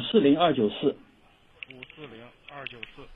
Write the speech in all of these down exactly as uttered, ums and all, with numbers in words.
四零二九四。 五四零二九四。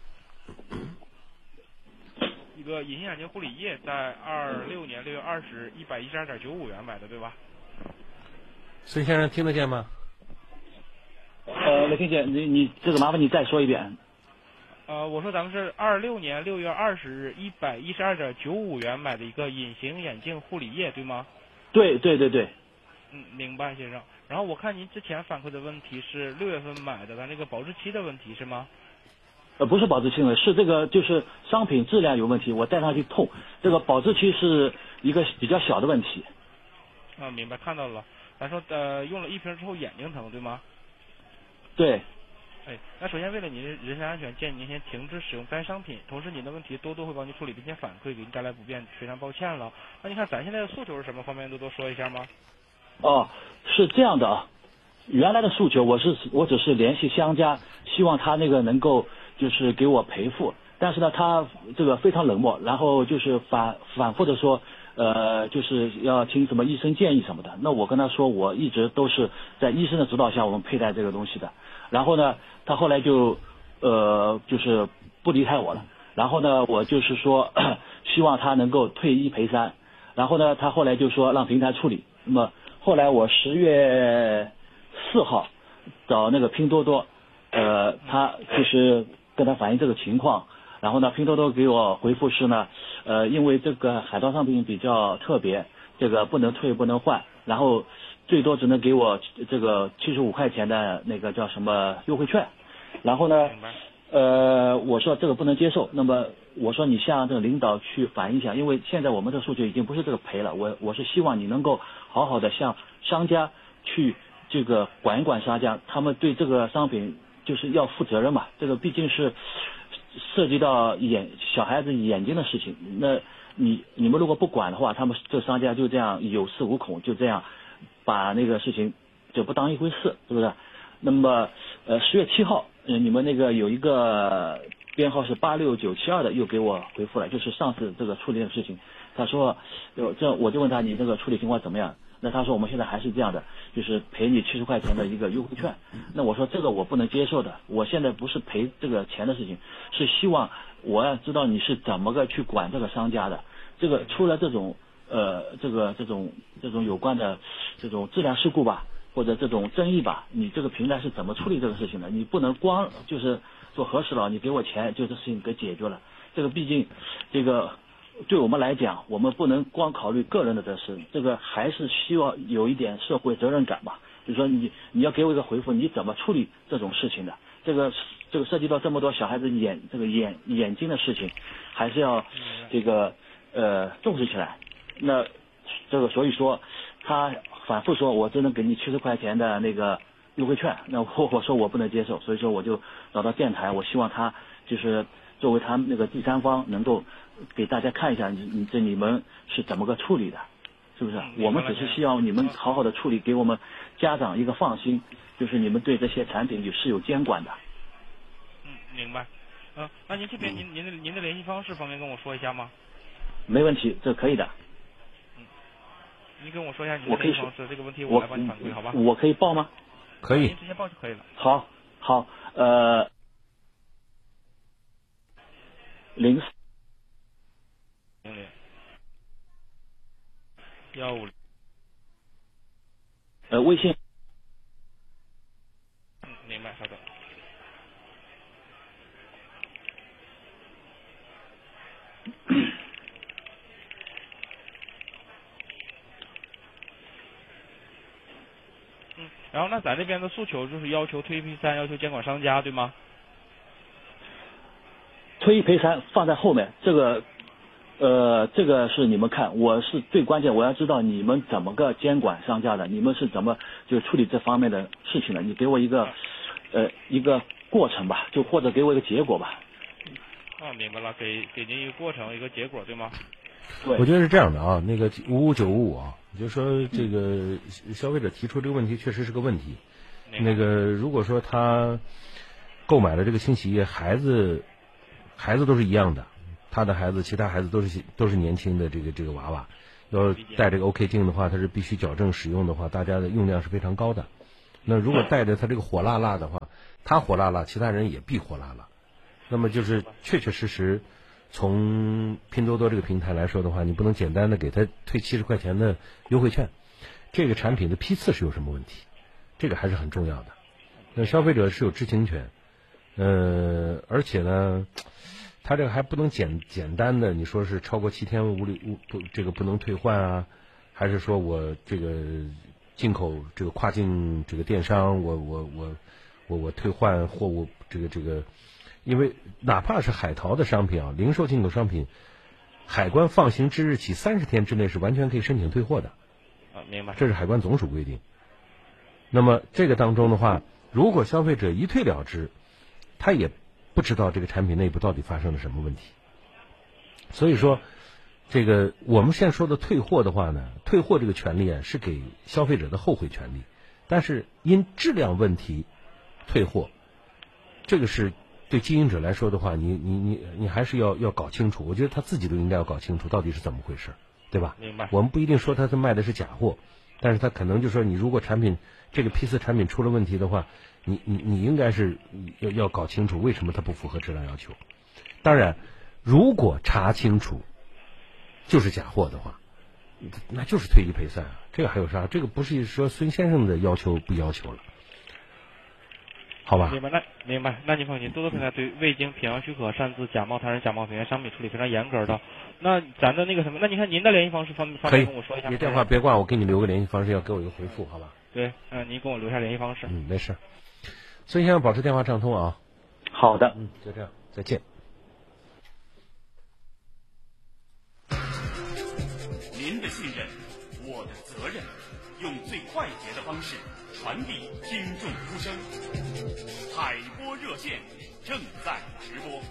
一个隐形眼镜护理液，在二六年六月二十日一百一十二点九五元买的，对吧？ 孙先生听得见吗？ 呃，没听见，你你这个麻烦你再说一遍。 呃，我说咱们是二六年六月二十日一百一十二点九五元买的一个隐形眼镜护理液，对吗？ 对对对对。 嗯，明白，先生。然后我看您之前反馈的问题是六月份买的，咱这个保质期的问题是吗？ 呃，不是保质期问题，是这个就是商品质量有问题，我戴上去痛。这个保质期是一个比较小的问题。 啊，明白，看到了。咱说呃，用了一瓶之后眼睛疼，对吗？ 对。 哎，那首先为了您人身安全，建议您先停止使用该商品。同时，您的问题多多会帮您处理，并且反馈给您带来不便，非常抱歉了。那您看咱现在的诉求是什么方面，多多说一下吗？ 哦，是这样的啊。原来的诉求，我是我只是联系商家，希望他那个能够就是给我赔付，但是呢，他这个非常冷漠，然后就是反反复的说，呃，就是要听什么医生建议什么的。那我跟他说，我一直都是在医生的指导下，我们佩戴这个东西的。然后呢，他后来就呃就是不离开我了。然后呢，我就是说希望他能够退一赔三。然后呢，他后来就说让平台处理。那么后来我十月四号找那个拼多多，呃，他就是跟他反映这个情况。然后呢，拼多多给我回复是呢，呃，因为这个海盗商品比较特别，这个不能退不能换，然后最多只能给我这个七十五块钱的那个叫什么优惠券。然后呢，呃，我说这个不能接受。那么我说你向这个领导去反映一下，因为现在我们的诉求已经不是这个赔了，我我是希望你能够好好的向商家去这个管一管商家，他们对这个商品就是要负责任嘛，这个毕竟是涉及到眼小孩子眼睛的事情，那你你们如果不管的话，他们这商家就这样有恃无恐，就这样把那个事情就不当一回事，是不是？那么呃十月七号，呃你们那个有一个编号是八六九七二的又给我回复了，就是上次这个处理的事情，他说呃这我就问他你这个处理情况怎么样？那他说我们现在还是这样的，就是赔你七十块钱的一个优惠券。那我说这个我不能接受的，我现在不是赔这个钱的事情，是希望我要知道你是怎么个去管这个商家的。这个出了这种呃这个这种这种有关的这种质量事故吧，或者这种争议吧，你这个平台是怎么处理这个事情的？你不能光就是说核实了，你给我钱就这事情给解决了。这个毕竟这个对我们来讲，我们不能光考虑个人的这事，这个还是希望有一点社会责任感吧。就是说你你要给我一个回复，你怎么处理这种事情的？这个这个涉及到这么多小孩子眼这个眼眼睛的事情，还是要这个呃重视起来。那这个所以说他反复说我只能给你七十块钱的那个优惠券，那我我说我不能接受，所以说我就找到电台，我希望他就是作为他那个第三方能够给大家看一下你你这你们是怎么个处理的，是不是？我们只是希望你们好好的处理，给我们家长一个放心，就是你们对这些产品是有监管的。 嗯，明白。嗯、呃，那您这边您您的您的联系方式方便跟我说一下吗？ 没问题，这可以的。 嗯，您跟我说一下您的联系方式，这个问题我来帮你反馈，好吧？ 我可以报吗？ 可以。 您直接报就可以了。 好，好，呃，零四零零幺五零， 呃，微信。 嗯，明白，稍等。嗯，然后那咱这边的诉求就是要求退一赔三，要求监管商家，对吗？ 退一赔三放在后面，这个呃，这个是你们看，我是最关键，我要知道你们怎么个监管商家的，你们是怎么就处理这方面的事情的？你给我一个呃一个过程吧，就或者给我一个结果吧。 啊，明白了，给给您一个过程，一个结果，对吗？ 对， 我觉得是这样的啊，那个五五九五五啊，就是说这个消费者提出这个问题确实是个问题。那个如果说他购买了这个清洗液，孩子孩子都是一样的，他的孩子、其他孩子都是都是年轻的这个这个娃娃，要戴这个 OK 镜的话，它是必须矫正使用的话，大家的用量是非常高的。那如果带着它这个火辣辣的话， 他火辣辣，其他人也必火辣辣。那么就是确确实实，从拼多多这个平台来说的话，你不能简单的给他退七十块钱的优惠券，这个产品的批次是有什么问题？这个还是很重要的。那消费者是有知情权，呃，而且呢，他这个还不能简简单的你说是超过七天无理无不这个不能退换啊，还是说我这个进口这个跨境这个电商我我我我我退换货物这个这个，因为哪怕是海淘的商品啊，零售进口商品，海关放行之日起三十天之内是完全可以申请退货的。 啊，明白。 这是海关总署规定。那么这个当中的话，如果消费者一退了之，他也不知道这个产品内部到底发生了什么问题。所以说，这个我们现在说的退货的话呢，退货这个权利啊是给消费者的后悔权利，但是因质量问题退货，这个是对经营者来说的话，你你你你还是要要搞清楚。我觉得他自己都应该要搞清楚到底是怎么回事，对吧？ 明白。 我们不一定说他是卖的是假货，但是他可能就说你如果产品这个批次产品出了问题的话，你你你应该是要要搞清楚为什么它不符合质量要求。当然，如果查清楚就是假货的话，那就是退一赔三啊，这个还有啥？这个不是说孙先生的要求不要求了，好吧？ 明白，那明白，那您放心，多多平台对未经品行许可擅自假冒他人假冒品原商品处理非常严格的。那咱的那个什么，那你看您的联系方式方方便跟我说一下？ 你电话别挂，我给你留个联系方式，要给我一个回复，好吧？ 对，嗯、呃，您跟我留下联系方式。 嗯，没事。孙先生保持电话畅通啊。 好的， 嗯，就这样，再见。 您的信任，我的责任，用最快捷的方式传递听众呼声。海波热线正在直播。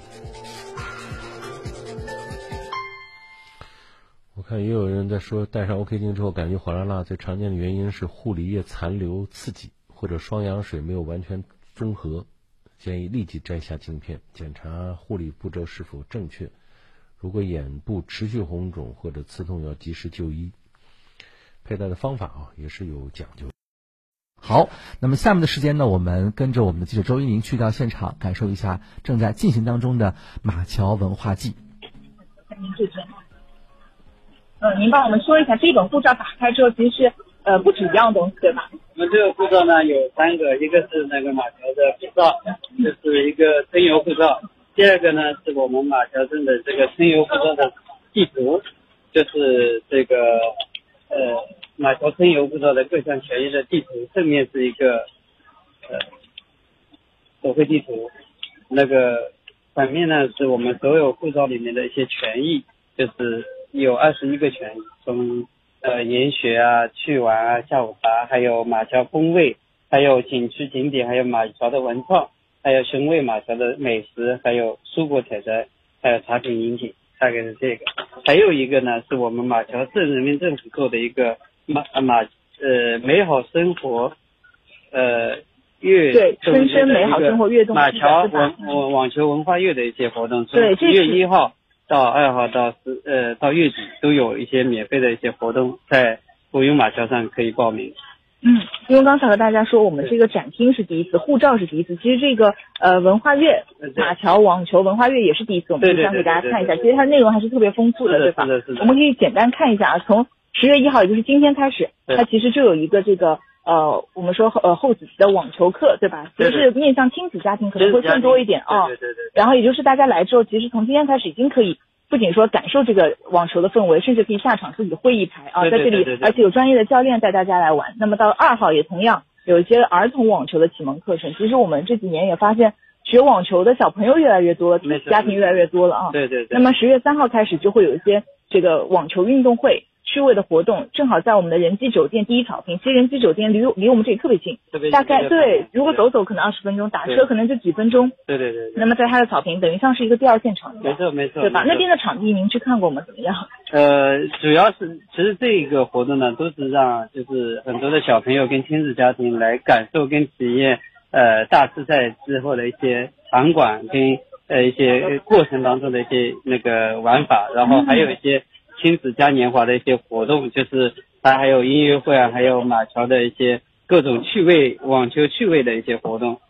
我看也有人在说，戴上 OK 镜之后感觉火辣辣，最常见的原因是护理液残留刺激，或者双氧水没有完全中和，建议立即摘下镜片，检查护理步骤是否正确。如果眼部持续红肿或者刺痛，要及时就医。佩戴的方法啊也是有讲究。 好，那么下面的时间呢，我们跟着我们的记者周一宁去到现场，感受一下正在进行当中的马桥文化季。 嗯，您帮我们说一下，这本护照打开之后，其实是呃不止一样东西，对吧？ 我们这个护照呢有三个，一个是那个马桥的护照，就是一个春游护照；第二个呢是我们马桥镇的这个春游护照的地图，就是这个呃马桥春游护照的各项权益的地图，正面是一个呃手绘地图，那个反面呢是我们所有护照里面的一些权益，就是有二十一个权益，从呃研学啊、去玩啊、下午茶，还有马桥风味，还有景区景点，还有马桥的文创，还有寻味马桥的美食，还有蔬果采摘，还有茶品饮品，大概是这个。还有一个呢是我们马桥镇人民政府做的一个马马呃美好生活呃月对春生美好生活跃动马桥网网网球文化月的一些活动， 对， 一月一号到二号到十呃到月底都有一些免费的一些活动，在浮游马桥上可以报名。 嗯，因为刚才和大家说，我们这个展厅是第一次，护照是第一次，其实这个呃文化月马桥网球文化月也是第一次，我们可以想给大家看一下，其实它内容还是特别丰富的，对吧？我们可以简单看一下啊，从十月一号，也就是今天开始，它其实就有一个这个呃我们说呃后子期的网球课，对吧？其实是面向亲子家庭可能会更多一点啊。 对对对。 然后也就是大家来之后，其实从今天开始已经可以。不仅说感受这个网球的氛围，甚至可以下场自己会一排啊，在这里，而且有专业的教练带大家来玩。那么到二号也同样有一些儿童网球的启蒙课程。其实我们这几年也发现，学网球的小朋友越来越多了，家庭越来越多了啊。 对对对。 那么十月三号开始就会有一些这个网球运动会。趣味的活动正好在我们的仁基酒店第一草坪，其实仁基酒店离离我们这里特别近，大概对，如果走走可能二十分钟，打车可能就几分钟。 对对 对, 对。 那么在它的草坪，等于像是一个第二现场一样。 没错没错， 对吧？那边的场地您去看过吗？怎么样？ 呃，主要是其实这个活动呢，都是让就是很多的小朋友跟亲子家庭来感受跟体验呃大师赛之后的一些场馆跟呃一些过程当中的一些那个玩法，然后还有一些。亲子嘉年华的一些活动，就是它还有音乐会啊，还有马桥的一些各种趣味网球趣味的一些活动，